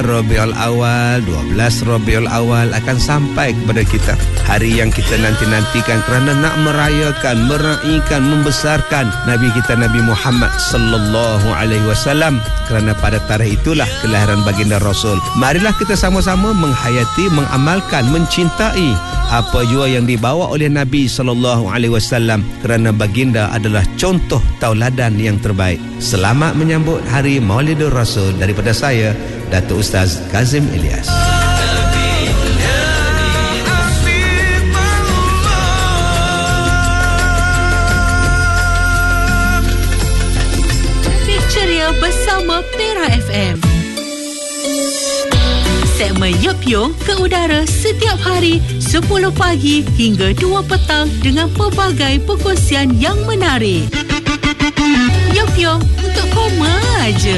Rabiul Awal, 12 Rabiul Awal akan sampai kepada kita. Hari yang kita nanti-nantikan kerana nak merayakan, meraihkan, membesarkan Nabi kita Nabi Muhammad sallallahu alaihi wasallam. Kerana pada tarikh itulah kelahiran baginda Rasul. Marilah kita sama-sama menghayati, mengamalkan, mencintai apa jua yang dibawa oleh Nabi sallallahu alaihi wasallam, kerana baginda adalah contoh tauladan yang terbaik. Selamat menyambut Hari Maulidur Rasul daripada saya, Datuk Ustaz Kazim Ilyas. Ceria bersama Pera FM. Segmen Yup Yung ke udara setiap hari 10 pagi hingga 2 petang dengan pelbagai perkongsian yang menarik. Yup Yung untuk koma aja.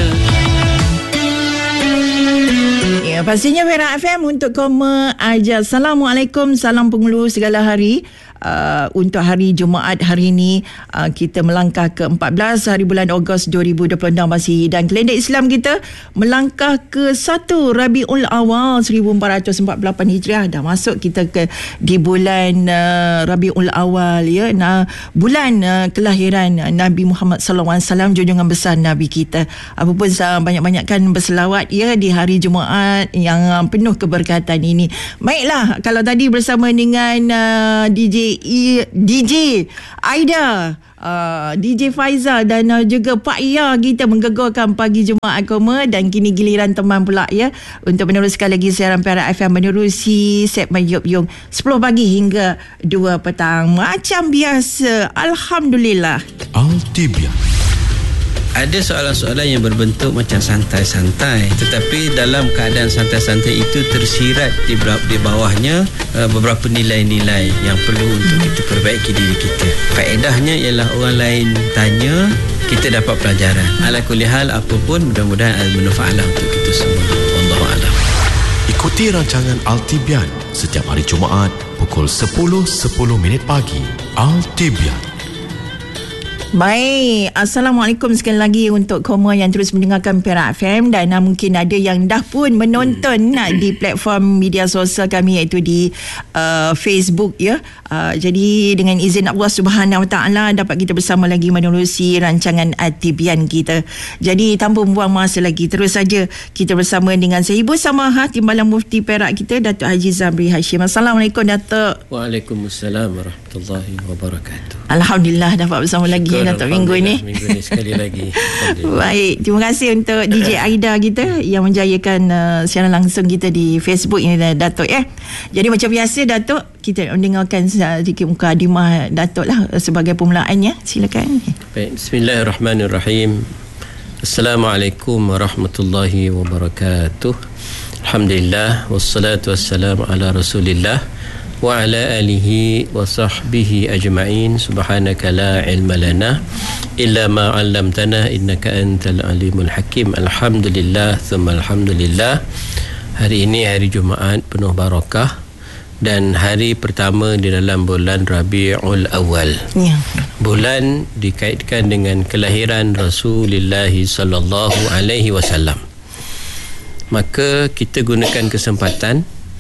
Ya, pastinya Pera FM untuk koma aja. Assalamualaikum, salam penghulu segala hari. Untuk hari Jumaat hari ini, kita melangkah ke 14 hari bulan Ogos 2026 masih, dan kalender Islam kita melangkah ke 1 Rabiul Awal 1448 Hijriah. Dah masuk kita ke di bulan Rabiul Awal, ya. Bulan kelahiran Nabi Muhammad sallallahu alaihi wasallam, junjungan besar Nabi kita. Apapun banyak-banyakkan berselawat, ya, di hari Jumaat yang penuh keberkatan ini. Baiklah, kalau tadi bersama dengan DJ Aida, DJ Faizal dan juga Pak Ya, kita menggegarkan pagi Jumaat Koma, dan kini giliran teman pula, ya, untuk meneruskan lagi siaran Pera FM menerusi segmen Yup Yung 10 pagi hingga 2 petang macam biasa. Alhamdulillah. Altibian. Ada soalan-soalan yang berbentuk macam santai-santai, tetapi dalam keadaan santai-santai itu tersirat di bawahnya beberapa nilai-nilai yang perlu untuk kita perbaiki diri kita. Faedahnya ialah orang lain tanya, kita dapat pelajaran. Ala kulli hal, apa pun, mudah-mudahan al-manfa'alah untuk kita semua. Wallahu a'lam. Ikuti rancangan Altibian setiap hari Jumaat pukul 10.10 pagi. Altibian. Baik, Assalamualaikum sekali lagi untuk koma yang terus mendengarkan Pera FM, dan mungkin ada yang dah pun menonton di platform media sosial kami, iaitu di Facebook, ya. Jadi dengan izin Allah Subhanahu Wa Taala dapat kita bersama lagi menerusi rancangan Atibian kita. Jadi tanpa membuang masa lagi, terus saja kita bersama dengan Ibu Samaha, Timbalan Mufti Perak kita, Datuk Haji Zamri Hashim. Assalamualaikum, Datuk. Waalaikumsalam warahmatullahi wabarakatuh. Alhamdulillah dapat bersama lagi Datuk minggu ni. Minggu ni sekali lagi. Baik, terima kasih untuk DJ Aida kita yang menjayakan siaran langsung kita di Facebook ini, Datuk, ya. Jadi macam biasa, Datuk, kita mendengarkan sedikit mukadimah Datuk lah sebagai permulaannya. Silakan. Baik, bismillahirrahmanirrahim. Assalamualaikum warahmatullahi wabarakatuh. Alhamdulillah, wassalatu wassalamu ala Rasulillah wa ala alihi wa sahbihi ajma'in. Subhanaka la ilma lana illa ma 'allamtana innaka antal alimul hakim. Alhamdulillah thumma alhamdulillah. Hari ini hari Jumaat penuh barakah dan hari pertama di dalam bulan Rabiul Awal. Ya. Bulan dikaitkan dengan kelahiran Rasulullah sallallahu alaihi wasallam. Maka kita gunakan kesempatan,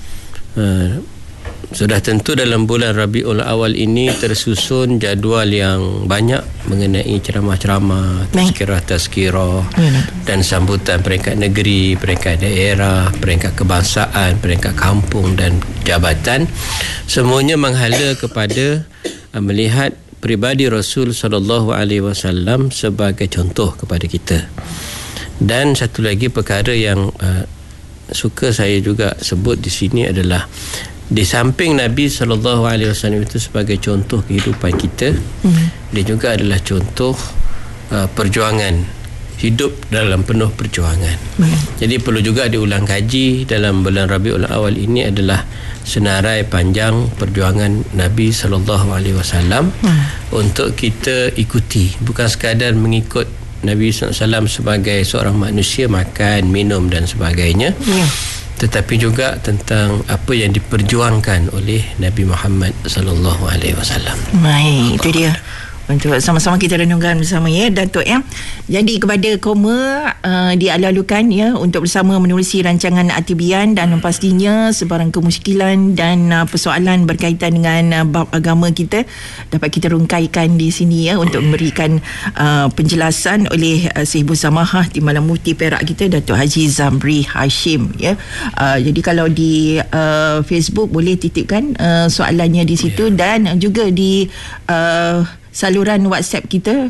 sudah tentu dalam bulan Rabiul Awal ini tersusun jadual yang banyak mengenai ceramah-ceramah, tazkirah dan sambutan peringkat negeri, peringkat daerah, peringkat kebangsaan, peringkat kampung dan jabatan. Semuanya menghala kepada melihat pribadi Rasul sallallahu alaihi wasallam sebagai contoh kepada kita. Dan satu lagi perkara yang suka saya juga sebut di sini adalah, di samping Nabi SAW itu sebagai contoh kehidupan kita, dia juga adalah contoh perjuangan, hidup dalam penuh perjuangan. Jadi perlu juga diulang kaji dalam bulan Rabiul Awal ini adalah senarai panjang perjuangan Nabi SAW untuk kita ikuti, bukan sekadar mengikut Nabi SAW sebagai seorang manusia, makan, minum dan sebagainya, tetapi juga tentang apa yang diperjuangkan oleh Nabi Muhammad sallallahu alaihi wasallam. Baik, itu dia. Untuk sama-sama kita renungkan bersama ya Datuk ya. Jadi kepada Koma dialu-alukan ya untuk bersama menerusi rancangan Atibian dan pastinya sebarang kemusykilan dan persoalan berkaitan dengan bab agama kita dapat kita rungkaikan di sini ya untuk memberikan penjelasan oleh Sehibul Samahah Timbalan Mufti Perak kita Datuk Haji Zamri Hashim ya. Jadi kalau di Facebook boleh titipkan soalannya di situ dan juga di saluran WhatsApp kita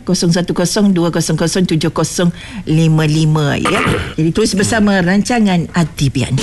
0102007055 ya. Jadi terus bersama rancangan Atibian.